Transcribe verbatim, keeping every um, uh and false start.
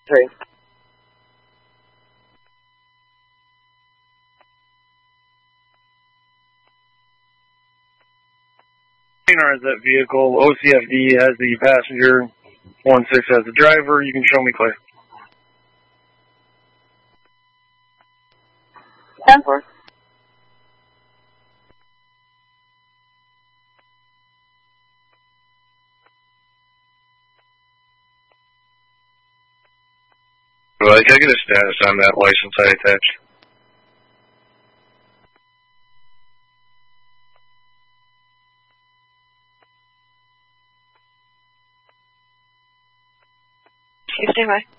Hey. Is that vehicle. O C F D has the passenger. one six has the driver. You can show me clear. ten four. Well, can I get a status on that license I attached? You stay by.